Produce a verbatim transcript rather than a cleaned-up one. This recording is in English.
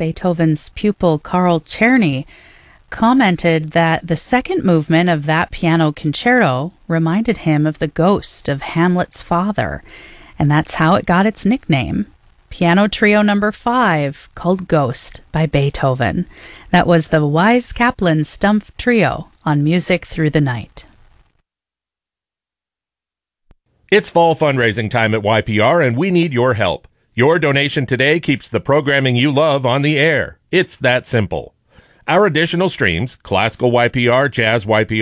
Beethoven's pupil Carl Czerny commented that the second movement of that piano concerto reminded him of the ghost of Hamlet's father, and that's how it got its nickname. Piano Trio Number five, called Ghost by Beethoven. That was the Wise Kaplan Stumpf Trio on Music Through the Night. It's fall fundraising time at Y P R, and we need your help. Your donation today keeps the programming you love on the air. It's that simple. Our additional streams, Classical Y P R, Jazz Y P R,